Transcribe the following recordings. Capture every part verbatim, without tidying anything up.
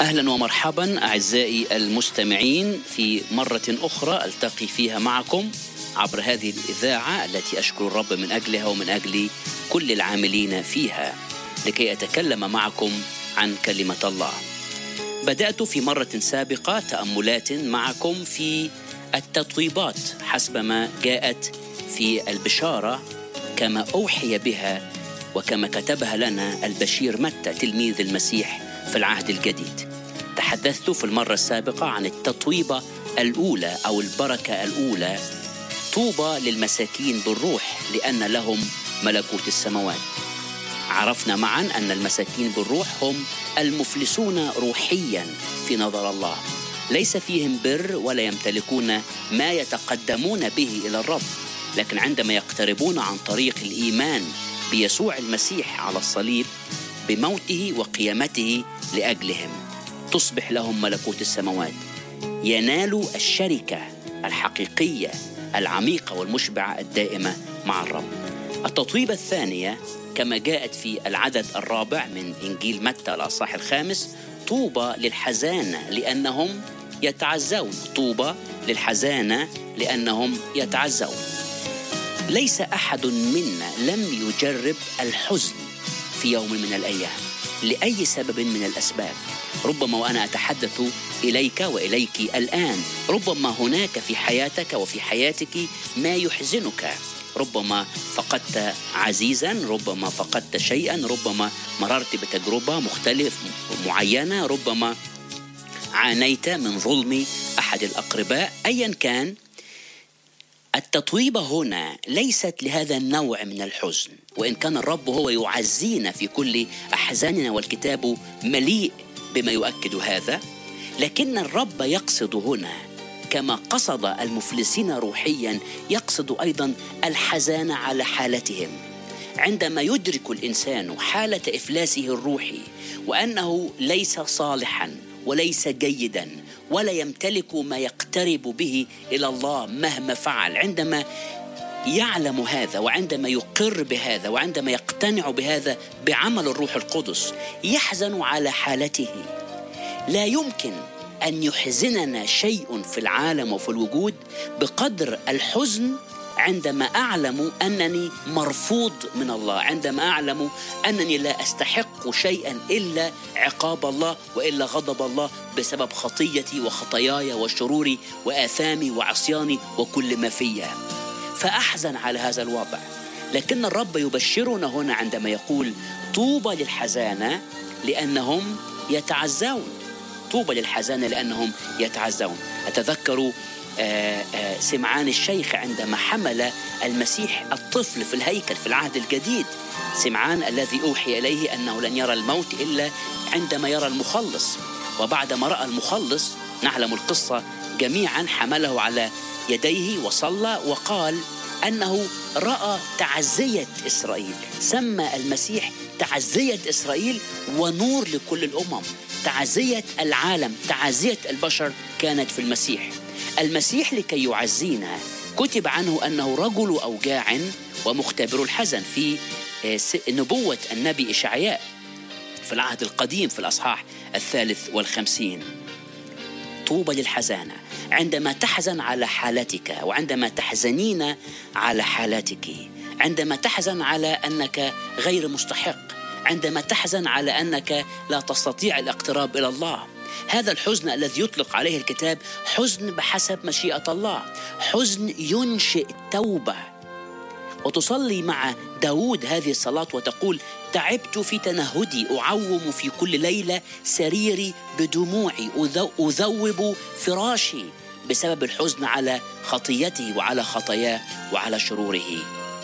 أهلا ومرحبا أعزائي المستمعين في مرة أخرى ألتقي فيها معكم عبر هذه الإذاعة التي أشكر الرب من أجلها ومن أجل كل العاملين فيها لكي أتكلم معكم عن كلمة الله. بدأت في مرة سابقة تأملات معكم في التطويبات حسب ما جاءت في البشارة كما أوحي بها وكما كتبها لنا البشير متى تلميذ المسيح في العهد الجديد. تحدثت في المرة السابقة عن التطويبة الأولى أو البركة الأولى: طوبى للمساكين بالروح لأن لهم ملكوت السماوات. عرفنا معا أن المساكين بالروح هم المفلسون روحيا في نظر الله، ليس فيهم بر ولا يمتلكون ما يتقدمون به إلى الرب، لكن عندما يقتربون عن طريق الإيمان بيسوع المسيح على الصليب بموته وقيامته لأجلهم تصبح لهم ملكوت السماوات، ينالوا الشركة الحقيقية العميقة والمشبعة الدائمة مع الرب. التطويبة الثانية كما جاءت في العدد الرابع من إنجيل متى الأصحاح الخامس: طوبى للحزانة لأنهم يتعزون. طوبى للحزانة لأنهم يتعزون. ليس أحد منا لم يجرب الحزن في يوم من الأيام لأي سبب من الأسباب. ربما وأنا أتحدث إليك وإليك الآن، ربما هناك في حياتك وفي حياتك ما يحزنك. ربما فقدت عزيزا، ربما فقدت شيئا، ربما مررت بتجربة مختلفة معينة، ربما عانيت من ظلم أحد الأقرباء. أيا كان، التطويبة هنا ليست لهذا النوع من الحزن، وإن كان الرب هو يعزينا في كل أحزاننا والكتاب مليء بما يؤكد هذا، لكن الرب يقصد هنا كما قصد المفلسين روحيا يقصد أيضا الحزان على حالتهم. عندما يدرك الإنسان حالة إفلاسه الروحي وأنه ليس صالحا وليس جيدا ولا يمتلك ما يقترب به إلى الله مهما فعل، عندما يعلم هذا وعندما يقر بهذا وعندما يقتنع بهذا بعمل الروح القدس يحزن على حالته. لا يمكن أن يحزننا شيء في العالم وفي الوجود بقدر الحزن عندما أعلم أنني مرفوض من الله، عندما أعلم أنني لا أستحق شيئا إلا عقاب الله وإلا غضب الله بسبب خطيتي وخطاياي وشروري وآثامي وعصياني وكل ما فيها، فأحزن على هذا الوضع. لكن الرب يبشرنا هنا عندما يقول: طوبى للحزانة لأنهم يتعزون. طوبى للحزانة لأنهم يتعزون. أتذكر آآ آآ سمعان الشيخ عندما حمل المسيح الطفل في الهيكل في العهد الجديد، سمعان الذي أوحي إليه أنه لن يرى الموت إلا عندما يرى المخلص، وبعدما رأى المخلص نعلم القصة جميعا حمله على يديه وصلى وقال أنه رأى تعزية إسرائيل. سمى المسيح تعزية إسرائيل ونور لكل الأمم. تعزية العالم، تعزية البشر كانت في المسيح. المسيح لكي يعزينا كتب عنه أنه رجل أوجاع ومختبر الحزن في نبوة النبي إشعياء في العهد القديم في الأصحاح الثالث والخمسين. طوبى للحزانة عندما تحزن على حالتك، وعندما تحزنين على حالتك، عندما تحزن على أنك غير مستحق، عندما تحزن على أنك لا تستطيع الاقتراب إلى الله. هذا الحزن الذي يطلق عليه الكتاب حزن بحسب مشيئة الله، حزن ينشئ توبة. وتصلي مع داود هذه الصلاة وتقول: تعبت في تنهدي، أعوم في كل ليلة سريري بدموعي، أذوب فراشي بسبب الحزن على خطيته وعلى خطاياه وعلى شروره.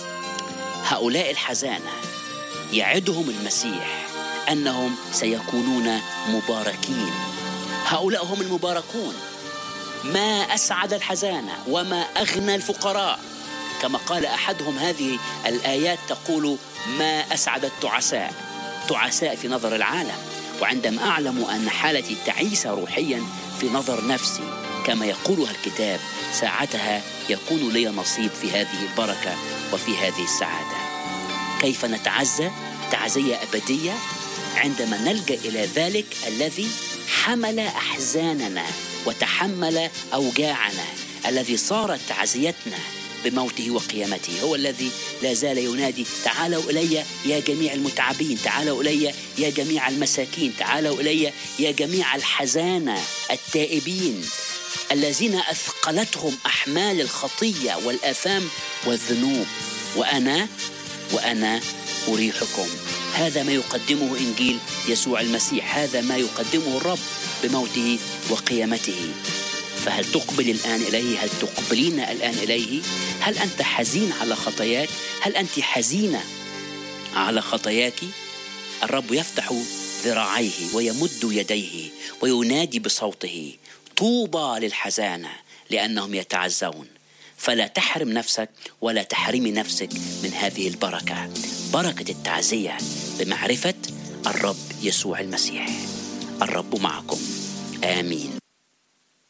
هؤلاء الحزانة يعدهم المسيح أنهم سيكونون مباركين. هؤلاء هم المباركون. ما أسعد الحزانة وما أغنى الفقراء، كما قال أحدهم هذه الآيات تقول: ما أسعد التعساء. تعساء في نظر العالم، وعندما أعلم أن حالتي تعيسة روحيا في نظر نفسي كما يقولها الكتاب، ساعتها يكون لي نصيب في هذه البركة وفي هذه السعادة. كيف نتعزى تعزية أبدية؟ عندما نلجأ إلى ذلك الذي حمل أحزاننا وتحمل أوجاعنا، الذي صارت تعزيتنا بموته وقيامته، هو الذي لا زال ينادي تعالوا إلي يا جميع المتعبين، تعالوا إلي يا جميع المساكين، تعالوا إلي يا جميع الحزانة التائبين الذين أثقلتهم أحمال الخطية والآثام والذنوب، وأنا وأنا أريحكم. هذا ما يقدمه إنجيل يسوع المسيح، هذا ما يقدمه الرب بموته وقيامته. فهل تقبل الآن إليه؟ هل تقبلين الآن إليه؟ هل أنت حزين على خطاياك؟ هل أنت حزينة على خطاياك؟ الرب يفتح ذراعيه ويمد يديه وينادي بصوته طوبى للحزانة لأنهم يتعزون. فلا تحرم نفسك ولا تحرمي نفسك من هذه البركة، بركة التعزية بمعرفة الرب يسوع المسيح. الرب معكم. آمين.